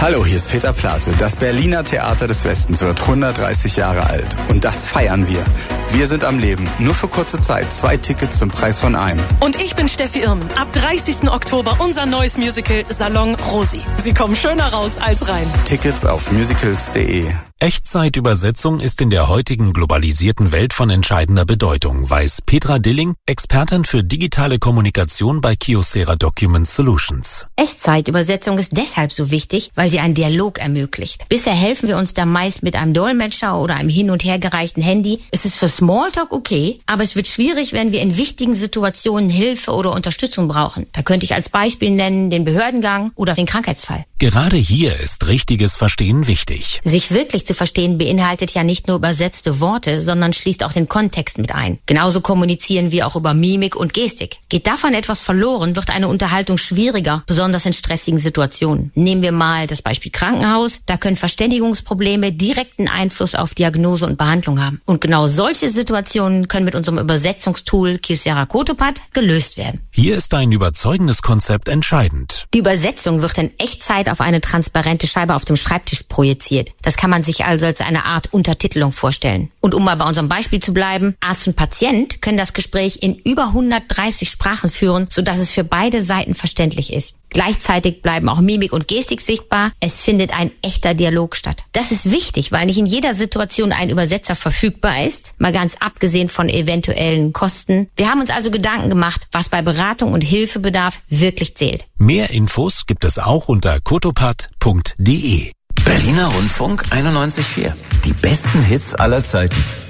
Hallo, hier ist Peter Plate. Das Berliner Theater des Westens wird 130 Jahre alt. Und das feiern wir. Wir sind am Leben. Nur für kurze Zeit. 2 Tickets zum Preis von einem. Und ich bin Steffi Irmen. Ab 30. Oktober unser neues Musical Salon Rosi. Sie kommen schöner raus als rein. Tickets auf musicals.de. Echtzeitübersetzung ist in der heutigen globalisierten Welt von entscheidender Bedeutung, weiß Petra Dilling, Expertin für digitale Kommunikation bei Kyocera Document Solutions. Echtzeitübersetzung ist deshalb so wichtig, weil sie einen Dialog ermöglicht. Bisher helfen wir uns da meist mit einem Dolmetscher oder einem hin- und hergereichten Handy. Es ist für Smalltalk okay, aber es wird schwierig, wenn wir in wichtigen Situationen Hilfe oder Unterstützung brauchen. Da könnte ich als Beispiel nennen den Behördengang oder den Krankheitsfall. Gerade hier ist richtiges Verstehen wichtig. Sich wirklich zu verstehen beinhaltet ja nicht nur übersetzte Worte, sondern schließt auch den Kontext mit ein. Genauso kommunizieren wir auch über Mimik und Gestik. Geht davon etwas verloren, wird eine Unterhaltung schwieriger, besonders in stressigen Situationen. Nehmen wir mal das Beispiel Krankenhaus. Da können Verständigungsprobleme direkten Einfluss auf Diagnose und Behandlung haben. Und genau solche Situationen können mit unserem Übersetzungstool Kyocera Cotopad gelöst werden. Hier ist ein überzeugendes Konzept entscheidend. Die Übersetzung wird in Echtzeit auf eine transparente Scheibe auf dem Schreibtisch projiziert. Das kann man sich also als eine Art Untertitelung vorstellen. Und um mal bei unserem Beispiel zu bleiben, Arzt und Patient können das Gespräch in über 130 Sprachen führen, sodass es für beide Seiten verständlich ist. Gleichzeitig bleiben auch Mimik und Gestik sichtbar. Es findet ein echter Dialog statt. Das ist wichtig, weil nicht in jeder Situation ein Übersetzer verfügbar ist, mal ganz abgesehen von eventuellen Kosten. Wir haben uns also Gedanken gemacht, was bei Beratung und Hilfebedarf wirklich zählt. Mehr Infos gibt es auch unter cotopad.de. Berliner Rundfunk 91.4. Die besten Hits aller Zeiten.